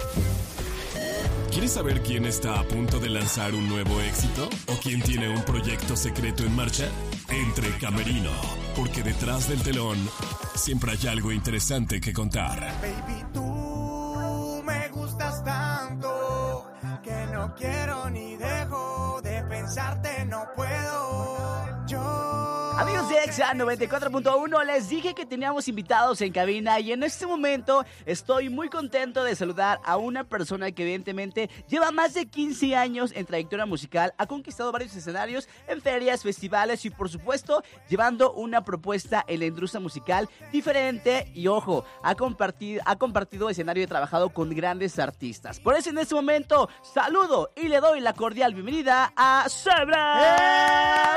¿Quieres saber quién está a punto de lanzar un nuevo éxito? ¿O quién tiene un proyecto secreto en marcha? Entre Camerino, porque detrás del telón siempre hay algo interesante que contar. Baby, tú me gustas tanto que no quiero ni dejo de pensarte, no puedo. Amigos de Exa 94.1, les dije que teníamos invitados en cabina y en este momento estoy muy contento de saludar a una persona que evidentemente lleva más de 15 años en trayectoria musical, ha conquistado varios escenarios en ferias, festivales y por supuesto llevando una propuesta en la industria musical diferente y ojo, ha compartido escenario y trabajado con grandes artistas. Por eso en este momento saludo y le doy la cordial bienvenida a Zebra.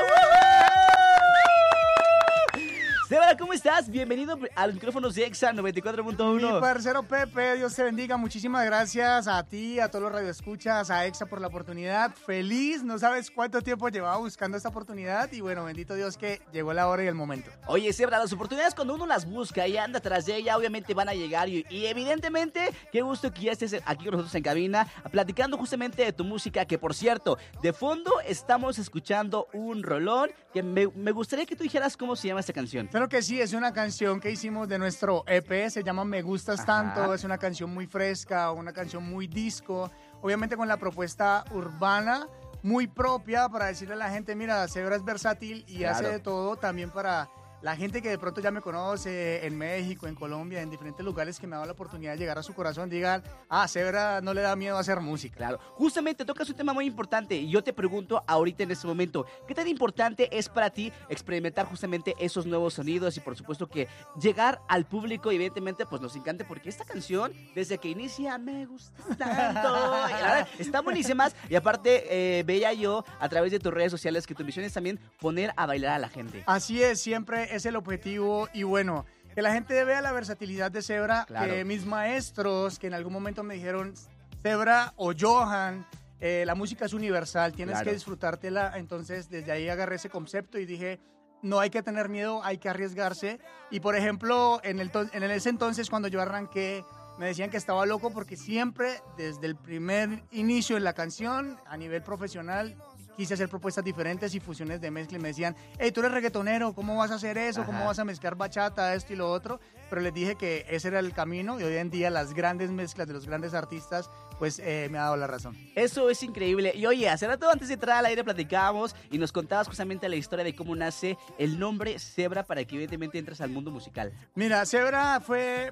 Zebra, ¿cómo estás? Bienvenido a los micrófonos de Exa 94.1. Mi parcero Pepe, Dios te bendiga. Muchísimas gracias a ti, a todos los radioescuchas, a Exa por la oportunidad. Feliz, no sabes cuánto tiempo llevaba buscando esta oportunidad y bueno, bendito Dios que llegó la hora y el momento. Oye, Zebra, las oportunidades cuando uno las busca y anda tras de ella, obviamente van a llegar y evidentemente, qué gusto que ya estés aquí con nosotros en cabina, platicando justamente de tu música, que por cierto, de fondo estamos escuchando un rolón que me gustaría que tú dijeras cómo se llama esta canción. Claro que sí, es una canción que hicimos de nuestro EP, se llama Me Gustas Tanto, es una canción muy fresca, una canción muy disco, obviamente con la propuesta urbana, muy propia para decirle a la gente, mira, Zebra es versátil y hace de todo también para la gente que de pronto ya me conoce en México, en Colombia, en diferentes lugares que me ha dado la oportunidad de llegar a su corazón, digan, Zebra no le da miedo a hacer música. Claro, justamente tocas un tema muy importante y yo te pregunto ahorita en este momento, ¿qué tan importante es para ti experimentar justamente esos nuevos sonidos y por supuesto que llegar al público y evidentemente pues nos encanta porque esta canción desde que inicia me gusta tanto, y la verdad, está buenísimas y aparte veía yo a través de tus redes sociales que tu misión es también poner a bailar a la gente. Así es, siempre es el objetivo y bueno, que la gente vea la versatilidad de Zebra, claro. Que mis maestros que en algún momento me dijeron, Zebra o Johan, la música es universal, tienes que disfrutártela, entonces desde ahí agarré ese concepto y dije, no hay que tener miedo, hay que arriesgarse y por ejemplo, en ese entonces cuando yo arranqué, me decían que estaba loco porque siempre, desde el primer inicio en la canción, a nivel profesional, quise hacer propuestas diferentes y fusiones de mezcla y me decían, hey, tú eres reggaetonero, ¿cómo vas a hacer eso? ¿Cómo vas a mezclar bachata, esto y lo otro? Pero les dije que ese era el camino y hoy en día las grandes mezclas de los grandes artistas, pues me ha dado la razón. Eso es increíble. Y oye, hace rato antes de entrar al aire platicábamos y nos contabas justamente la historia de cómo nace el nombre Zebra para que evidentemente entres al mundo musical. Mira, Zebra fue...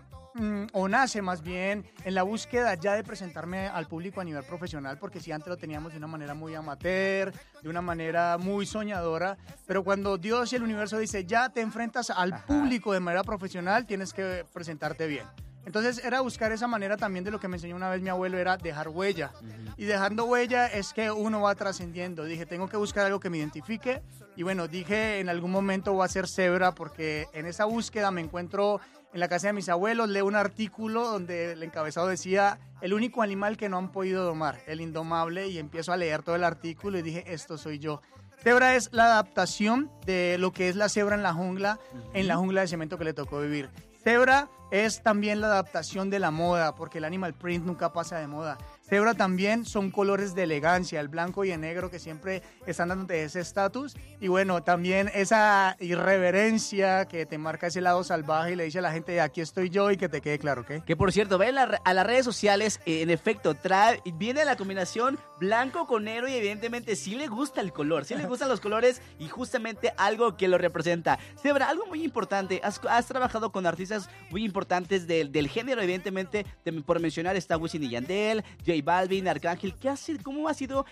o nace más bien en la búsqueda ya de presentarme al público a nivel profesional, porque si antes lo teníamos de una manera muy amateur, de una manera muy soñadora, pero cuando Dios y el universo dice ya te enfrentas al público de manera profesional, tienes que presentarte bien. Entonces era buscar esa manera también de lo que me enseñó una vez mi abuelo, era dejar huella. Y dejando huella es que uno va trascendiendo. Dije, tengo que buscar algo que me identifique. Y bueno, dije, en algún momento voy a ser Zebra porque en esa búsqueda me encuentro en la casa de mis abuelos, leo un artículo donde el encabezado decía, el único animal que no han podido domar, el indomable, y empiezo a leer todo el artículo y dije, esto soy yo. Zebra es la adaptación de lo que es la cebra en la jungla de cemento que le tocó vivir. Zebra es también la adaptación de la moda, porque el animal print nunca pasa de moda. Zebra también son colores de elegancia, el blanco y el negro que siempre están dando ese estatus. Y bueno, también esa irreverencia que te marca ese lado salvaje y le dice a la gente, aquí estoy yo y que te quede claro, ¿ok? Que por cierto, ven a las redes sociales, en efecto, viene la combinación blanco con negro y evidentemente sí le gusta el color, sí le gustan los colores y justamente algo que lo representa. Zebra, algo muy importante, has trabajado con artistas muy importantes del género, evidentemente, por mencionar está Wisin y Yandel, J Balvin, Arcángel. ¿Cómo ha sido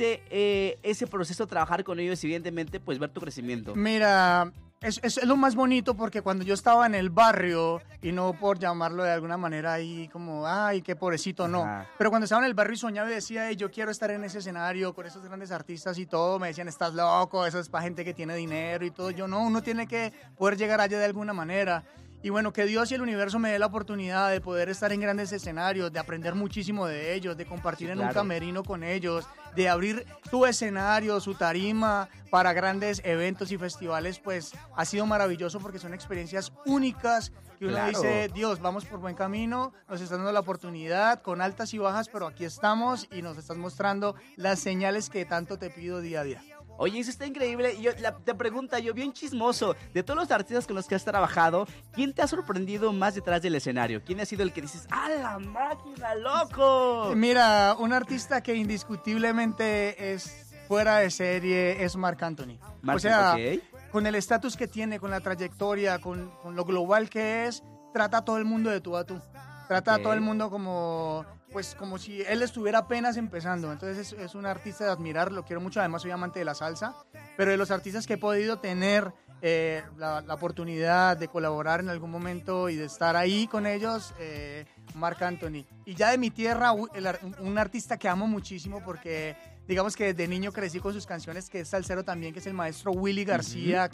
ese proceso de trabajar con ellos y evidentemente pues ver tu crecimiento? Mira, es lo más bonito porque cuando yo estaba en el barrio, y no por llamarlo de alguna manera ahí como, ay, qué pobrecito, no. Pero cuando estaba en el barrio y soñaba y decía, hey, yo quiero estar en ese escenario con esos grandes artistas y todo, me decían, estás loco, eso es para gente que tiene dinero y todo. Yo no, uno tiene que poder llegar allá de alguna manera. Y bueno, que Dios y el universo me dé la oportunidad de poder estar en grandes escenarios, de aprender muchísimo de ellos, de compartir en un camerino con ellos, de abrir su escenario, su tarima para grandes eventos y festivales, pues ha sido maravilloso porque son experiencias únicas que uno dice, Dios, vamos por buen camino, nos estás dando la oportunidad con altas y bajas, pero aquí estamos y nos estás mostrando las señales que tanto te pido día a día. Oye, eso está increíble. Y te pregunta, yo bien chismoso, de todos los artistas con los que has trabajado, ¿quién te ha sorprendido más detrás del escenario? ¿Quién ha sido el que dices, ¡ah, la máquina, loco! Mira, un artista que indiscutiblemente es fuera de serie es Marc Anthony. O sea, con el estatus que tiene, con la trayectoria, con lo global que es, trata a todo el mundo de tú a tú. Trata a todo el mundo como si él estuviera apenas empezando. Entonces es un artista de admirar, lo quiero mucho, además soy amante de la salsa, pero de los artistas que he podido tener la oportunidad de colaborar en algún momento y de estar ahí con ellos, Marc Anthony. Y ya de mi tierra, un artista que amo muchísimo porque digamos que desde niño crecí con sus canciones, que es salsero también, que es el maestro Willy García,